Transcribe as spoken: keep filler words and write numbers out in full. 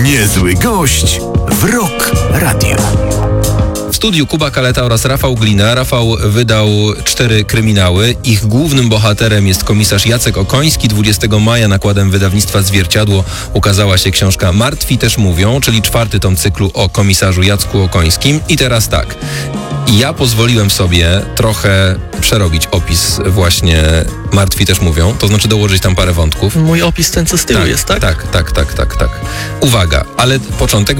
Niezły gość w Rock Radio. W studiu Kuba Kaleta oraz Rafał Glina. Rafał wydał cztery kryminały. Ich głównym bohaterem jest komisarz Jacek Okoński. dwudziestego maja nakładem wydawnictwa Zwierciadło ukazała się książka Martwi też mówią, czyli czwarty tom cyklu o komisarzu Jacku Okońskim. I teraz tak, ja pozwoliłem sobie trochę przerobić opis właśnie Martwi też mówią, to znaczy dołożyć tam parę wątków. Mój opis ten co z tyłu tak, jest, tak? Tak, tak, tak, tak, tak. Uwaga, ale początek